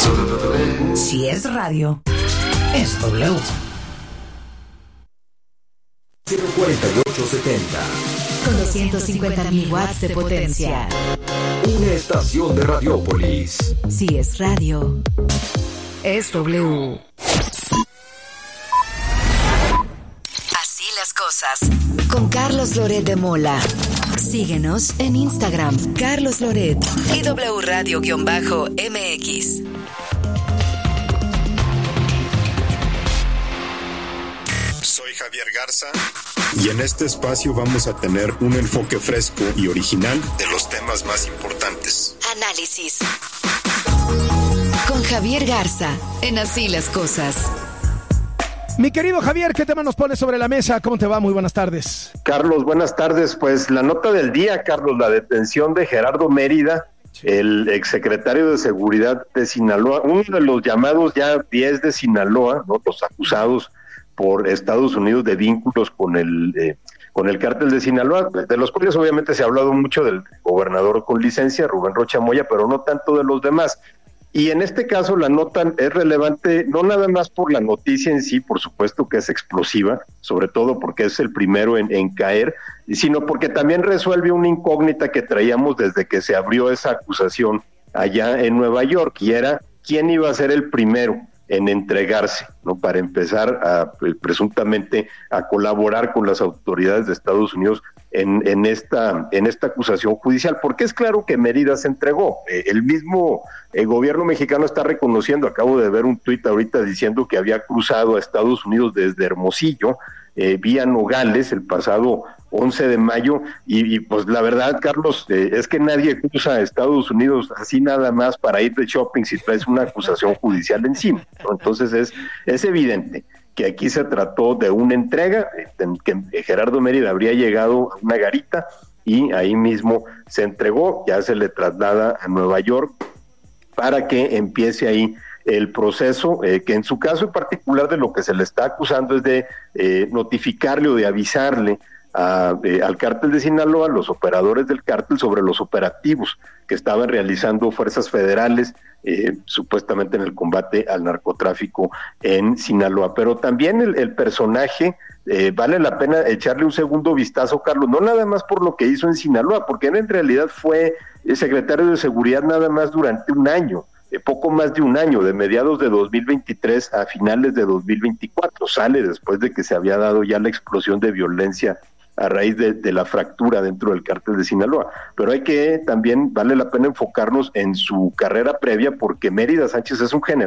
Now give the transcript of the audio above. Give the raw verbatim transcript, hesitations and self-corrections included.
Si es radio, es W. cero cuarenta y ocho setenta. Con doscientos cincuenta mil watts de potencia. Una estación de Radiópolis. Si es radio, es W. Así las cosas. Con Carlos Loret de Mola. Síguenos en Instagram, Carlos Loret y W Radio-M X. Soy Javier Garza y en este espacio vamos a tener un enfoque fresco y original de los temas más importantes. Análisis. Con Javier Garza, en Así las Cosas. Mi querido Javier, ¿qué tema nos pones sobre la mesa? ¿Cómo te va? Muy buenas tardes. Carlos, buenas tardes. Pues la nota del día, Carlos, la detención de Gerardo Mérida, sí. el exsecretario de Seguridad de Sinaloa, uno de los llamados ya diez de Sinaloa, ¿no? Los acusados por Estados Unidos de vínculos con el eh, con el cártel de Sinaloa, de los cuales obviamente se ha hablado mucho del gobernador con licencia, Rubén Rocha Moya, pero no tanto de los demás. Y en este caso la nota es relevante no nada más por la noticia en sí, por supuesto que es explosiva, sobre todo porque es el primero en, en caer, sino porque también resuelve una incógnita que traíamos desde que se abrió esa acusación allá en Nueva York, y era quién iba a ser el primero en entregarse, ¿no? Para empezar a presuntamente a colaborar con las autoridades de Estados Unidos en, en esta en esta acusación judicial, porque es claro que Mérida se entregó. Eh, el mismo el gobierno mexicano está reconociendo, acabo de ver un tuit ahorita diciendo que había cruzado a Estados Unidos desde Hermosillo, eh, vía Nogales el pasado once de mayo, y, y pues la verdad, Carlos, eh, es que nadie cruza a Estados Unidos así nada más para ir de shopping si traes una acusación judicial encima, ¿no? Entonces es, es evidente que aquí se trató de una entrega, en que Gerardo Mérida habría llegado a una garita y ahí mismo se entregó, ya se le traslada a Nueva York para que empiece ahí el proceso, eh, que en su caso en particular de lo que se le está acusando es de eh, notificarle o de avisarle A, eh, al cártel de Sinaloa, los operadores del cártel, sobre los operativos que estaban realizando fuerzas federales, eh, supuestamente en el combate al narcotráfico en Sinaloa. Pero también el, el personaje, eh, vale la pena echarle un segundo vistazo, Carlos, no nada más por lo que hizo en Sinaloa, porque él en realidad fue el secretario de Seguridad nada más durante un año, eh, poco más de un año, de mediados de dos mil veintitrés a finales de dos mil veinticuatro, sale después de que se había dado ya la explosión de violencia a raíz de, de la fractura dentro del cártel de Sinaloa. Pero hay que también, vale la pena enfocarnos en su carrera previa, porque Mérida Sánchez es un general